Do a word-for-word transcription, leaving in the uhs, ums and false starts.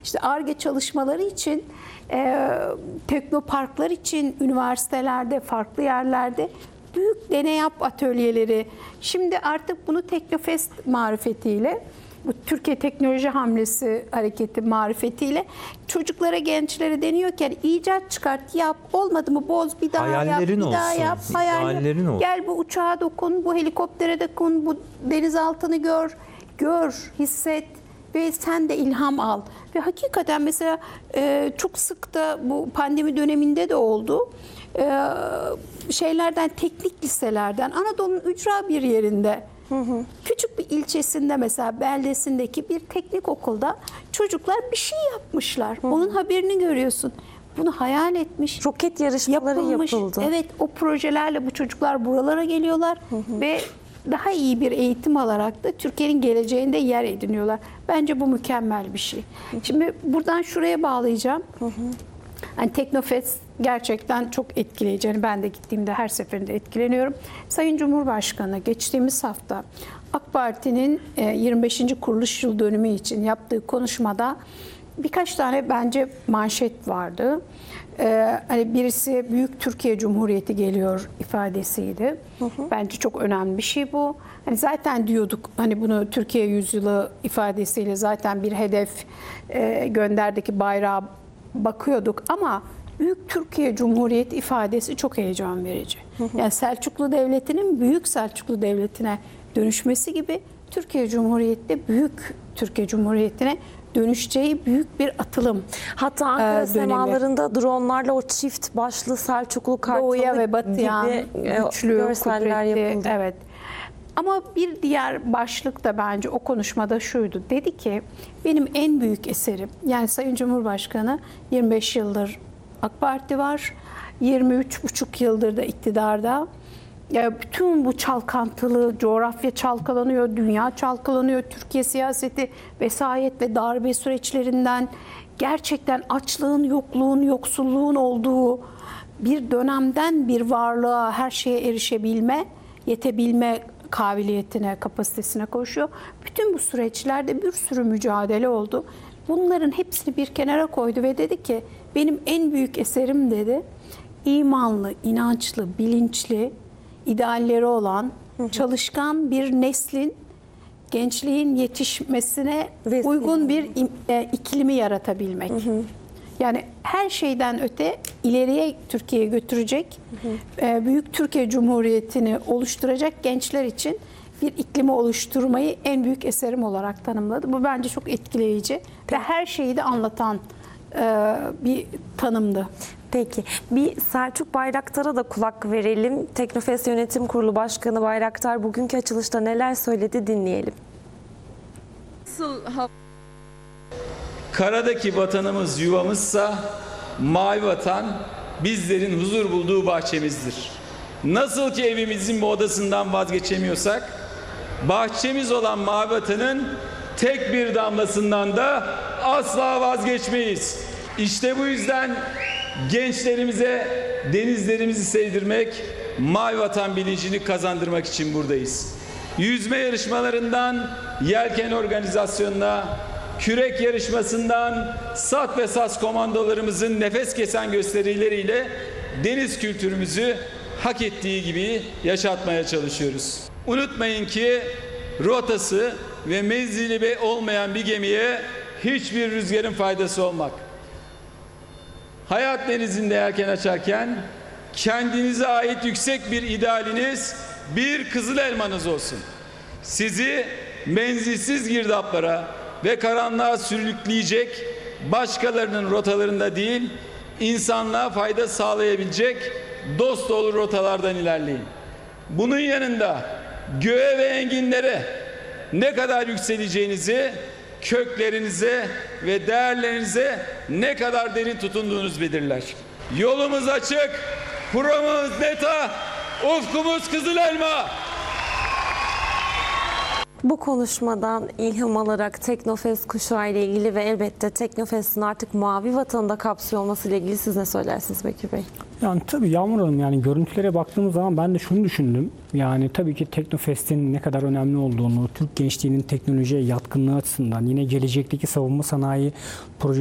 İşte Ar-Ge çalışmaları için, e, teknoparklar için üniversitelerde, farklı yerlerde büyük deney yap atölyeleri. Şimdi artık bunu Teknofest marifetiyle, bu Türkiye Teknoloji Hamlesi Hareketi marifetiyle çocuklara, gençlere deniyor ki yani icat çıkart, yap, olmadı mı boz, bir daha Hayallerin yap, bir daha olsun, yap. hayallerin olsun. Gel bu uçağa dokun, bu helikoptere dokun, bu denizaltını gör, gör, hisset ve sen de ilham al. Ve hakikaten mesela e, çok sık da bu pandemi döneminde de oldu. E, şeylerden, teknik liselerden, Anadolu'nun ücra bir yerinde, hı hı. küçük bir ilçesinde mesela beldesindeki bir teknik okulda çocuklar bir şey yapmışlar. Hı hı. Onun haberini görüyorsun. Bunu hayal etmiş. Roket yarışmaları yapılmış. yapıldı. Evet, o projelerle bu çocuklar buralara geliyorlar hı hı. ve daha iyi bir eğitim alarak da Türkiye'nin geleceğinde yer ediniyorlar. Bence bu mükemmel bir şey. Şimdi buradan şuraya bağlayacağım. Hı hı. Yani Teknofest gerçekten çok etkileyici. Yani ben de gittiğimde her seferinde etkileniyorum. Sayın Cumhurbaşkanı geçtiğimiz hafta AK Parti'nin yirmi beşinci kuruluş yıl dönümü için yaptığı konuşmada birkaç tane bence manşet vardı. Ee, hani birisi Büyük Türkiye Cumhuriyeti geliyor ifadesiydi. Hı hı. Bence çok önemli bir şey bu. Hani zaten diyorduk hani bunu Türkiye yüzyılı ifadesiyle zaten bir hedef e, gönderdeki bayrağa bakıyorduk ama Büyük Türkiye Cumhuriyeti ifadesi çok heyecan verici. Hı hı. Yani Selçuklu Devleti'nin Büyük Selçuklu Devleti'ne dönüşmesi gibi Türkiye Cumhuriyeti de Büyük Türkiye Cumhuriyeti'ne dönüşeceği büyük bir atılım. Hatta Ankara e, semalarında dronlarla o çift başlı Selçuklu Kartalı Doğuya ve batıya gibi güçlü, görseller kudretli, yapıldı. evet. Ama bir diğer başlık da bence o konuşmada şuydu. Dedi ki benim en büyük eserim, yani Sayın Cumhurbaşkanı yirmi beş yıldır AK Parti var, yirmi üç buçuk yıldır da iktidarda. Ya bütün bu çalkantılı, coğrafya çalkalanıyor, dünya çalkalanıyor, Türkiye siyaseti, vesayet ve darbe süreçlerinden gerçekten açlığın, yokluğun, yoksulluğun olduğu bir dönemden bir varlığa, her şeye erişebilme, yetebilme kabiliyetine, kapasitesine koşuyor. Bütün bu süreçlerde bir sürü mücadele oldu. Bunların hepsini bir kenara koydu ve dedi ki benim en büyük eserim dedi, imanlı, inançlı, bilinçli, idealleri olan, çalışkan bir neslin, gençliğin yetişmesine Vesile. uygun bir e, iklimi yaratabilmek. Hı hı. Yani her şeyden öte ileriye Türkiye'yi götürecek, hı hı. E, Büyük Türkiye Cumhuriyeti'ni oluşturacak gençler için bir iklimi oluşturmayı en büyük eserim olarak tanımladı. Bu bence çok etkileyici ve her şeyi de anlatan e, bir tanımdı. Peki, bir Selçuk Bayraktar'a da kulak verelim. Teknofest Yönetim Kurulu Başkanı Bayraktar bugünkü açılışta neler söyledi dinleyelim. Karadaki vatanımız yuvamızsa mavi vatan bizlerin huzur bulduğu bahçemizdir. Nasıl ki evimizin bu odasından vazgeçemiyorsak, bahçemiz olan mavi vatanın tek bir damlasından da asla vazgeçmeyiz. İşte bu yüzden gençlerimize denizlerimizi sevdirmek, mavi vatan bilincini kazandırmak için buradayız. Yüzme yarışmalarından yelken organizasyonuna, kürek yarışmasından sat ve sas komandolarımızın nefes kesen gösterileriyle deniz kültürümüzü hak ettiği gibi yaşatmaya çalışıyoruz. Unutmayın ki rotası ve menzili olmayan bir gemiye hiçbir rüzgarın faydası olmak. Hayat denizinde yelken açarken kendinize ait yüksek bir idealiniz, bir kızıl elmanız olsun. Sizi menzilsiz girdaplara ve karanlığa sürükleyecek, başkalarının rotalarında değil, insanlığa fayda sağlayabilecek dost dolu rotalardan ilerleyin. Bunun yanında göğe ve enginlere ne kadar yükseleceğinizi, köklerinize ve değerlerinize ne kadar derin tutunduğunuz belirler. Yolumuz açık, programımız neta, ufkumuz kızıl elma. Bu konuşmadan ilham alarak Teknofest kuşağı ile ilgili ve elbette Teknofest'in artık Mavi Vatan'ı da kapsıyor olması ile ilgili siz ne söylersiniz Bekir Bey? Yani tabii Yağmur Hanım, yani görüntülere baktığımız zaman ben de şunu düşündüm. Yani tabii ki Teknofest'in ne kadar önemli olduğunu, Türk gençliğinin teknolojiye yatkınlığı açısından, yine gelecekteki savunma sanayi proje